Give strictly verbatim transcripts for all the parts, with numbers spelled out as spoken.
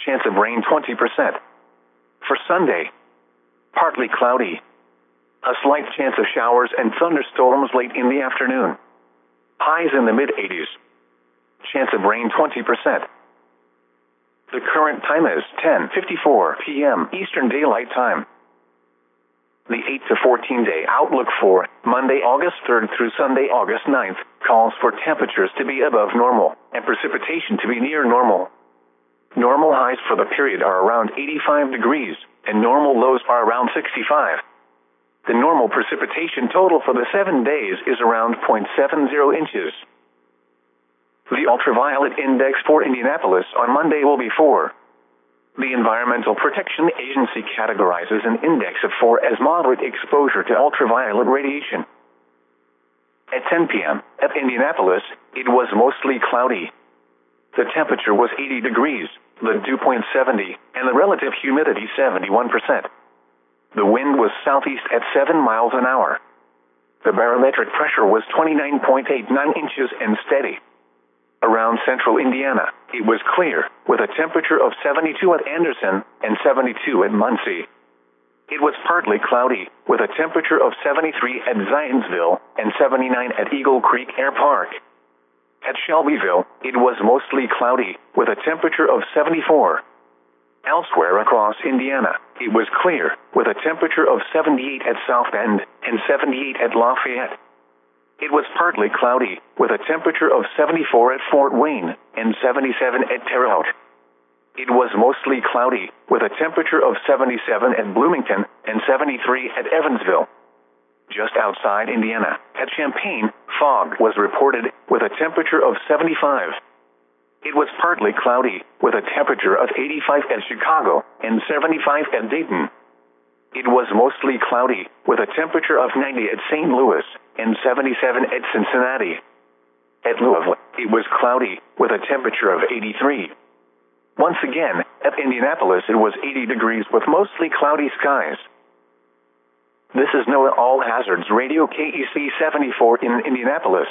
Chance of rain twenty percent. For Sunday, partly cloudy. A slight chance of showers and thunderstorms late in the afternoon. Highs in the mid eighties. Chance of rain twenty percent. The current time is ten fifty-four p m Eastern Daylight Time. The eight to fourteen day outlook for Monday, August third through Sunday, August ninth, calls for temperatures to be above normal and precipitation to be near normal. Normal highs for the period are around eighty-five degrees, and normal lows are around sixty-five. The normal precipitation total for the seven days is around zero point seven zero inches. The ultraviolet index for Indianapolis on Monday will be four. The Environmental Protection Agency categorizes an index of four as moderate exposure to ultraviolet radiation. At ten p m at Indianapolis, it was mostly cloudy. The temperature was eighty degrees, the dew point seventy, and the relative humidity seventy-one percent. The wind was southeast at seven miles an hour. The barometric pressure was twenty-nine point eight nine inches and steady. Around central Indiana, it was clear, with a temperature of seventy-two at Anderson and seventy-two at Muncie. It was partly cloudy, with a temperature of seventy-three at Zionsville and seventy-nine at Eagle Creek Air Park. At Shelbyville, it was mostly cloudy, with a temperature of seventy-four. Elsewhere across Indiana, it was clear, with a temperature of seventy-eight at South Bend and seventy-eight at Lafayette. It was partly cloudy, with a temperature of seventy-four at Fort Wayne and seventy-seven at Terre Haute. It was mostly cloudy, with a temperature of seventy-seven at Bloomington and seventy-three at Evansville. Just outside Indiana, at Champaign, fog was reported, with a temperature of seventy-five. It was partly cloudy, with a temperature of eighty-five at Chicago and seventy-five at Dayton. It was mostly cloudy, with a temperature of ninety at Saint Louis and seventy-seven at Cincinnati. At Louisville, it was cloudy, with a temperature of eighty-three. Once again, at Indianapolis it was eighty degrees with mostly cloudy skies. This is NOAA All Hazards Radio K E C seventy-four in Indianapolis.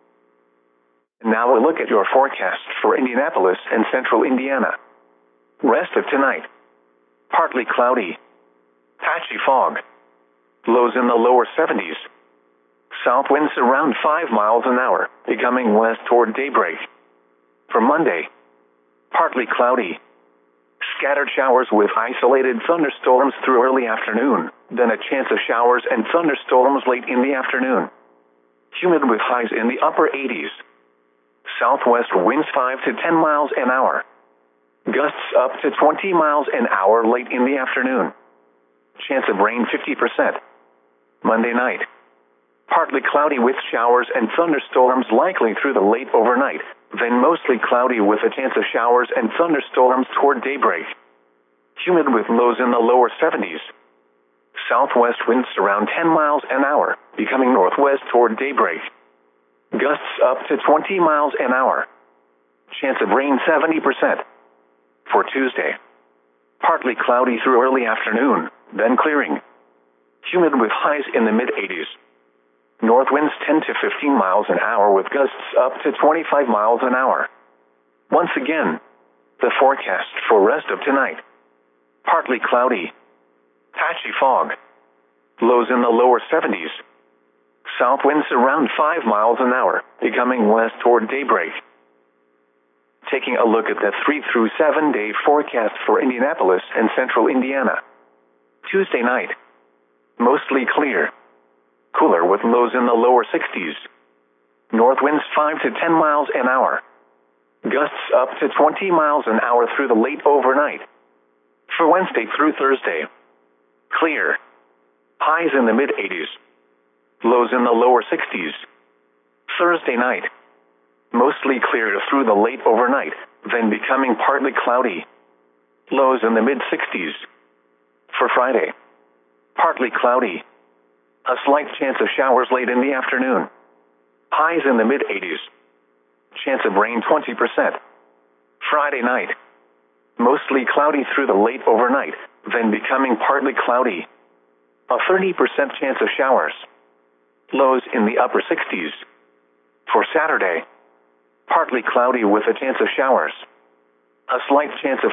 Now a look at your forecast for Indianapolis and central Indiana. Rest of tonight. Partly cloudy. Patchy fog. Lows in the lower seventies. South winds around five miles an hour, becoming west toward daybreak. For Monday, partly cloudy. Scattered showers with isolated thunderstorms through early afternoon, then a chance of showers and thunderstorms late in the afternoon. Humid with highs in the upper eighties. Southwest winds five to ten miles an hour. Gusts up to twenty miles an hour late in the afternoon. Chance of rain fifty percent. Monday night. Partly cloudy with showers and thunderstorms likely through the late overnight, then mostly cloudy with a chance of showers and thunderstorms toward daybreak. Humid with lows in the lower seventies. Southwest winds around ten miles an hour, becoming northwest toward daybreak. Gusts up to twenty miles an hour. Chance of rain seventy percent. For Tuesday. Partly cloudy through early afternoon, then clearing. Humid with highs in the mid eighties. North winds ten to fifteen miles an hour with gusts up to twenty-five miles an hour. Once again, the forecast for rest of tonight. Partly cloudy. Patchy fog. Lows in the lower seventies. South winds around five miles an hour, becoming west toward daybreak. Taking a look at the three through seven day forecast for Indianapolis and central Indiana. Tuesday night. Mostly clear. Cooler with lows in the lower sixties. North winds five to ten miles an hour. Gusts up to twenty miles an hour through the late overnight. For Wednesday through Thursday. Clear. Highs in the mid eighties. Lows in the lower sixties. Thursday night. Mostly clear through the late overnight, then becoming partly cloudy. Lows in the mid sixties. For Friday. Partly cloudy. A slight chance of showers late in the afternoon. Highs in the mid eighties. Chance of rain twenty percent. Friday night. Mostly cloudy through the late overnight, then becoming partly cloudy. A thirty percent chance of showers. Lows in the upper sixties. For Saturday. Partly cloudy with a chance of showers. A slight chance of